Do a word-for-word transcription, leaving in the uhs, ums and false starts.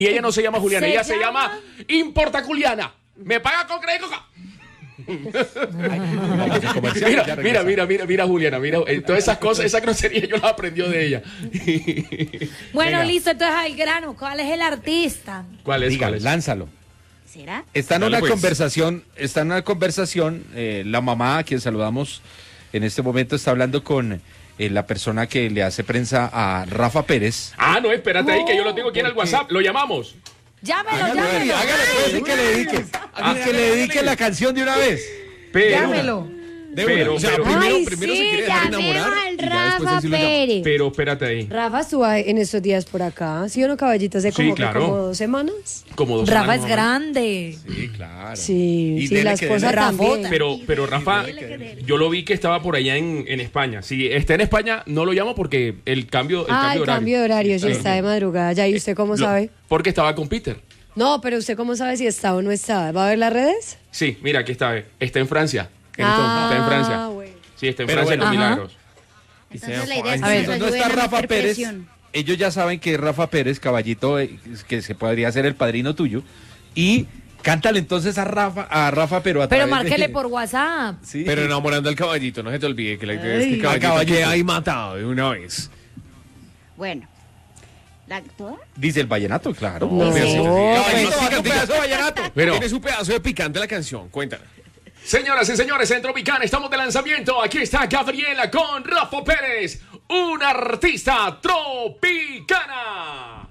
Y ella no se llama Juliana, ¿Se ella se llama? llama Importa Juliana. ¿Me paga con crédito? Mira, mira, mira, mira, mira, Juliana, mira, eh, todas esas cosas, esa grosería yo las aprendió de ella. Bueno, Venga. listo, entonces al grano, ¿cuál es el artista? ¿Cuál es? Diga, ¿Cuál es? lánzalo. ¿Será? Está en Dale, una pues. conversación, está en una conversación, eh, la mamá, a quien saludamos en este momento, está hablando con eh, la persona que le hace prensa a Rafa Pérez. Ah, no, espérate ahí, que yo lo tengo aquí en el ¿por qué? WhatsApp. Lo llamamos. Llámelo, Hágale, llámelo. hágale, pues, y que le dedique, Ah, que le dedique la canción de una vez. Pero, Llámelo. De Pero, una. O sea, pero- primero, Ay, primero se sí, quiere dejar llamemos enamorar al y ya después Rafa así lo llama. Pérez. pero espérate ahí. Rafa estuvo en estos días por acá, ¿sí o no, caballito? Hace Sí, como, que claro. como dos semanas. Como dos Rafa semanas, es más o menos. grande. Sí, claro. Sí, Y sí, dele la que esposa dele. también. Pero, pero Rafa, yo lo vi que estaba por allá en, en España. Si está en España, no lo llamo porque el cambio, el ah, cambio el horario. cambio de horario, sí, Sí. está de madrugada. Ya, ¿y usted cómo Lo- sabe? Porque estaba con Peter. No, pero ¿usted cómo sabe si está o no está? ¿Va a ver las redes? Sí, mira, aquí está. eh. Está en Francia. En Ah, esto, está en Francia. bueno. Sí, está en Pero Francia en los bueno. Ajá. milagros. Entonces la idea es A que ver, nos no ayuden está a Rafa meter Pérez. presión. Ellos ya saben que Rafa Pérez, caballito, eh, que se podría ser el padrino tuyo. Y cántale entonces a Rafa, a Rafa, pero a Pero través de- márquele por WhatsApp. Sí. Pero enamorando al caballito, no se te olvide que la idea es Ay. que el caballito Caballito. quede ahí matado de una vez. Bueno, ¿la toda? Dice el vallenato, claro. No, Obvio, sí. pues- Caballito, Caballito, un pedazo de vallenato. Pero- Tienes un pedazo de picante la canción, cuéntala. Señoras y señores, en Tropicana estamos de lanzamiento. Aquí está Gabriela con Rafa Pérez, una artista tropicana.